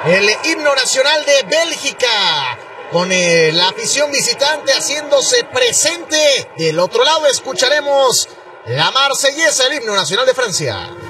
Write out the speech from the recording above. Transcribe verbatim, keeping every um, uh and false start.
el himno nacional de Bélgica, con eh, la afición visitante haciéndose presente. Del otro lado escucharemos la marsellesa, el himno nacional de Francia.